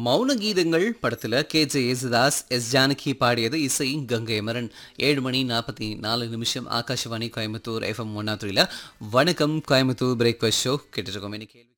மௌன கீதங்கள் படத்துல K.J.. Yesudas, S. Janaki பாடியது. இசை கங்கை அமரன். 7 மணி 44 நிமிஷம். ஆகாஷவாணி கோயம்புத்தூர் எஃப்எம் 103ல வணக்கம் கோயம்புத்தூர் பிரேக்ஃபாஸ்ட் ஷோ கேட்டுட்டு இருக்கோம். இன்னைக்கு